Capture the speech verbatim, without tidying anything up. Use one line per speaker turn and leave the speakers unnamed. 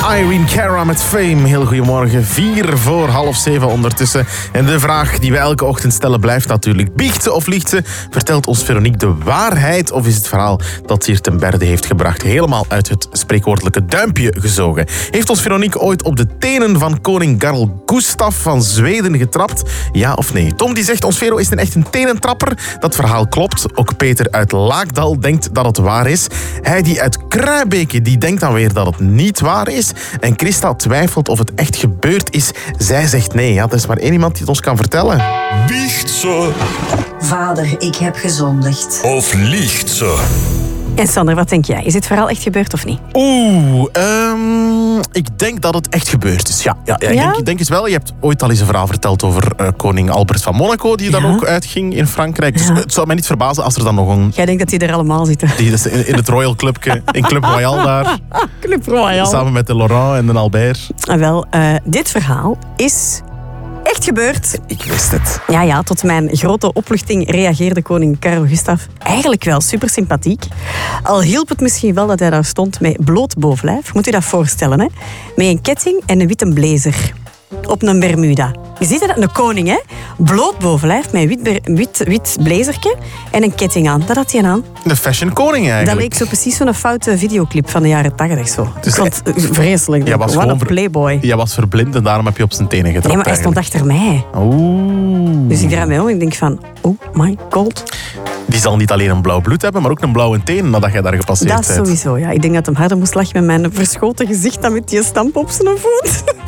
Irene Cara met Fame. Heel goedemorgen. Vier voor half zeven ondertussen. En de vraag die we elke ochtend stellen blijft natuurlijk: biegt ze of liegt ze? Vertelt ons Veronique de waarheid? Of is het verhaal dat ze hier ten berde heeft gebracht helemaal uit het spreekwoordelijke duimpje gezogen? Heeft ons Veronique ooit op de tenen van koning Carl Gustaf van Zweden getrapt? Ja of nee? Tom die zegt: ons Vero is een echt een tenentrapper. Dat verhaal klopt. Ook Peter uit Laakdal denkt dat het waar is. Heidi uit Kruibeke die denkt dan weer dat het niet waar is. En Christa twijfelt of het echt gebeurd is. Zij zegt nee. Ja, er is maar één iemand die het ons kan vertellen.
Biecht ze
Vader, ik heb gezondigd.
of liegt ze?
En Sander, wat denk jij? Is dit verhaal echt gebeurd of niet?
Oeh, um, ik denk dat het echt gebeurd is. Ja, ja, ja, ik
Ja?
denk, ik denk eens wel. Je hebt ooit al eens een verhaal verteld over uh, koning Albert van Monaco, die dan
Ja.
ook uitging in Frankrijk. Dus
Ja.
het zou mij niet verbazen als er dan nog een...
Jij denkt dat die er allemaal zitten.
Die is in, in het Royal Clubje, in Club Royal daar,
Club Royal.
samen met de Laurent en de Albert.
Ah, wel, uh, dit verhaal is echt gebeurd.
Ik wist het.
Ja, ja, tot mijn grote opluchting reageerde koning Carl Gustaf eigenlijk wel super sympathiek. Al hielp het misschien wel dat hij daar stond met bloot bovenlijf. Moet u dat voorstellen, hè? Met een ketting en een witte blazer. Op een Bermuda. Je ziet dat, een koning, hè? Bloot bovenlijf met een wit, ber- wit, wit blazertje en een ketting aan. Dat had hij aan.
De fashion koning
Dat
eigenlijk.
leek zo precies zo'n foute videoclip van de jaren tachtig. Zo.
Dus
Ik vond het vreselijk.
Jij was
Wat
gewoon
een
ver-
playboy.
Jij was verblind en daarom heb je op zijn tenen getrapt.
Nee, maar hij stond achter mij.
Oeh.
Dus ik draai mij om en ik denk van, oh my god.
Die zal niet alleen een blauw bloed hebben, maar ook een blauwe teen nadat jij daar gepasseerd
Dat
bent.
sowieso, ja. Ik denk dat hem harder moest lachen met mijn verschoten gezicht dan met die stamp op zijn voet.